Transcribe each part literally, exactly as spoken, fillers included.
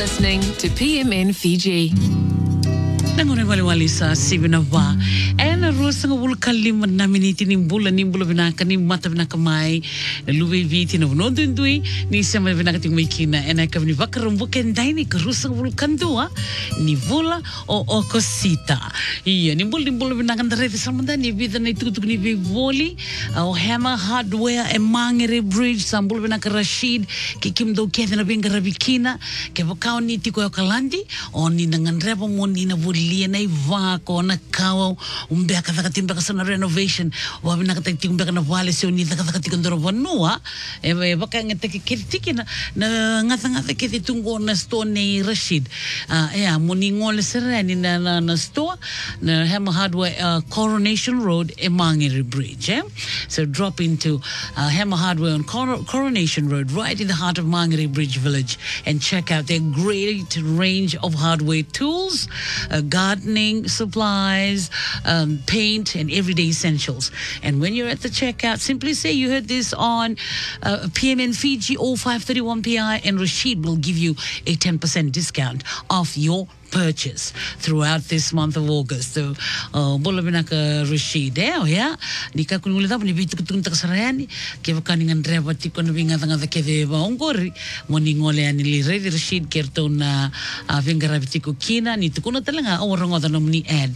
listening to P M N Fiji. Nangore wale wale sa sibina wa ena rosa ngul kalim na miniti ni bula ni bula binaka ni mata binaka mai luwe viti no no dundui ni sama binaka ting mikina ena ka ni vakarum buken dai ni rosa ngul kandua ni bula o okosita iya ni bula ni bula binaka ndare samanda ni vida ni tutuk ni voli o Hammer Hardware e Mangere Bridge sambul binaka Rashid ki kim do ke na binga rabikina ke vakao ni tiko kalandi o ni nanganrebo mo ni na liena iva kona kawa umbeka thakatimba kasana renovation wabina katatimba kana wale se uni thakatika ndoro vanua e baka ngate kitiki na ngata ngata kiti tungo na store ni Rashid uh, yeah muni ngole sereni na na, na store na Hammer Hardware uh, Coronation Road e Mangere Bridge eh? So drop into uh, Hammer Hardware on Cor- Coronation Road right in the heart of Mangere Bridge Village and check out their great range of hardware tools uh, gardening supplies, um, paint, and everyday essentials. And when you're at the checkout, simply say you heard this on uh, P M N Fiji oh five thirty-one P I, and Rashid will give you a ten percent discount off your purchase throughout this month of August. So, bola binaka Rashid, eh, yeah. Nika kunuli tapo ni bitu kutunta kasarayani. Keva kaningan dreva tiko na binga tanga keve ba ongori. Moni ngole ani li ready Rashid kerto na vinga rabitiko kina ni tukuna talanga orang orang nomni ad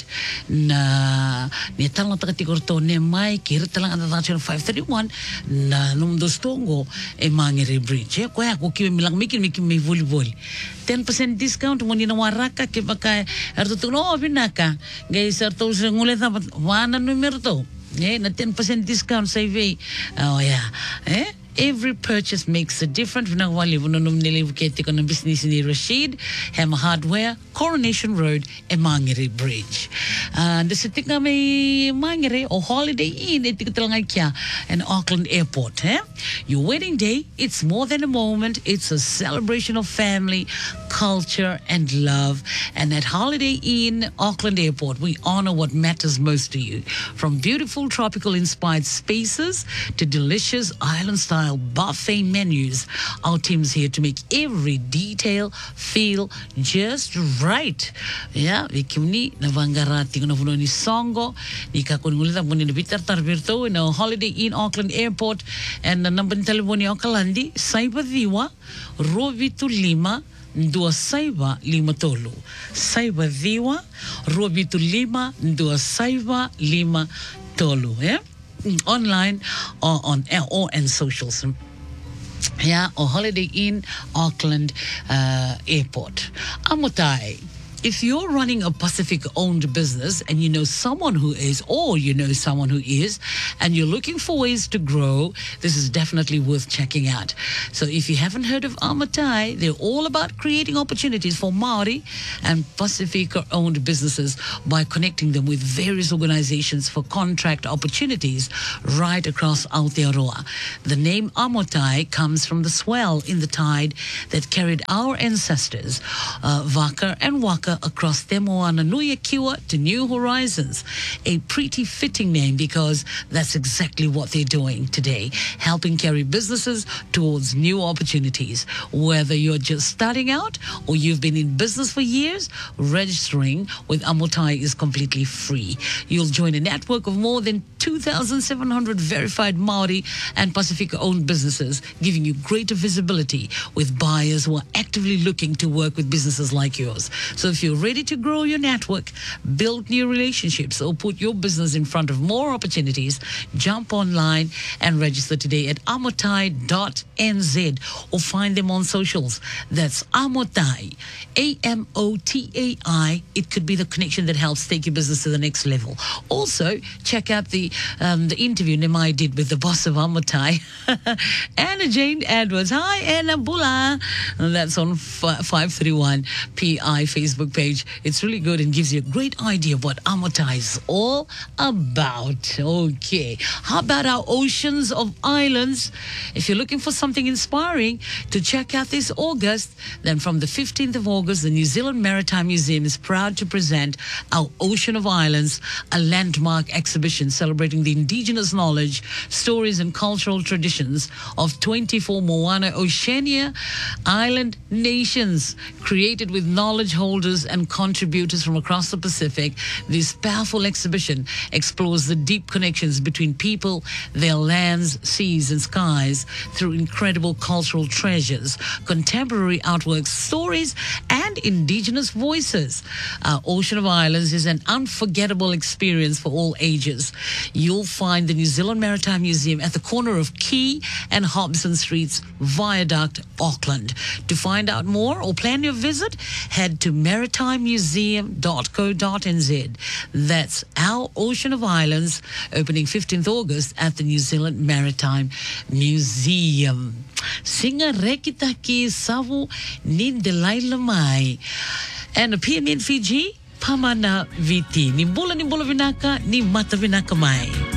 na ni talanga takatiko to ne mai kir talanga ta five thirty-one na num dostongo e Mangere Bridge. Ko ya ko kiwe milang mikin mikin mi volleyball. ten percent discount moni na waraka ke baka arto tu no binaka guys arto ngule ta wana numero to eh na ten percent discount save oh yeah eh every purchase makes a difference. Vina wali vuno numnele vuketi kono business ni Rashid Hammer Hardware Coronation Road e Mangere Bridge. And the sitinga me Mangere or Holiday Inn etikatelanga kya in Auckland Airport. Eh? Your wedding day, it's more than a moment. It's a celebration of family, culture, and love. And at Holiday Inn Auckland Airport, we honor what matters most to you. From beautiful tropical-inspired spaces to delicious island-style buffet menus, our team's here to make every detail feel just right. Yeah, vikimni na vangarati kuna vuno ni songo ni kakunulita muni ni bitar tarbirto in a Holiday Inn Auckland Airport and the number telephone ni Okalandi Saiba Diwa Rovitu Lima Ndua Saiba Lima Tolu Saiba Diwa Rovitu Lima Ndua Saiba Lima Tolu eh online or on or on socials. Yeah, or Holiday Inn Auckland uh, Airport. Amutai. If you're running a Pacific-owned business and you know someone who is, or you know someone who is, and you're looking for ways to grow, this is definitely worth checking out. So if you haven't heard of Amatai, they're all about creating opportunities for Maori and Pacific-owned businesses by connecting them with various organizations for contract opportunities right across Aotearoa. The name Amatai comes from the swell in the tide that carried our ancestors, uh, Waka and Waka, across Te Moana Nui Kiwa to New Horizons. A pretty fitting name because that's exactly what they're doing today, helping carry businesses towards new opportunities. Whether you're just starting out or you've been in business for years, registering with Amotai is completely free. You'll join a network of more than two thousand seven hundred verified Maori and Pacific-owned businesses, giving you greater visibility with buyers who are actively looking to work with businesses like yours. So if you're ready to grow your network, build new relationships, or put your business in front of more opportunities, jump online and register today at amotai dot n z or find them on socials. That's Amotai, A M O T A I. It could be the connection that helps take your business to the next level. Also, check out the um, the interview Nemai did with the boss of Amotai, Anna Jane Edwards. Hi, Anna Bula. And that's on five thirty-one P I Facebook Facebook page. It's really good and gives you a great idea of what Amata is all about. Okay. How about our oceans of islands? If you're looking for something inspiring to check out this August, then from the fifteenth of August, the New Zealand Maritime Museum is proud to present our Ocean of Islands, a landmark exhibition celebrating the indigenous knowledge, stories, and cultural traditions of twenty-four Moana Oceania island nations. Created with knowledge holders and contributors from across the Pacific, this powerful exhibition explores the deep connections between people, their lands, seas, and skies through incredible cultural treasures, contemporary artworks, stories, and indigenous voices. Our Ocean of Islands is an unforgettable experience for all ages. You'll find the New Zealand Maritime Museum at the corner of Quay and Hobson Streets, Viaduct, Auckland. To find out more or plan your visit, head to maritime museum dot co dot n z. That's our Ocean of Islands, opening fifteenth of August at the New Zealand Maritime Museum. Singa rekita ki savu ni Delilah Mai. And a P M N Fiji, Pamana Viti. Ni bula ni bula vinaka, ni mata vinaka mai.